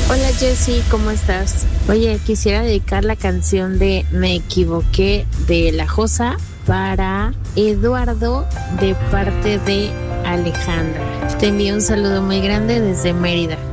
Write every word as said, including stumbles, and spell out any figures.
Hola Jessy, ¿cómo estás? Oye, quisiera dedicar la canción de Me equivoqué de La Josa para Eduardo de parte de Alejandra. Te envío un saludo muy grande desde Mérida.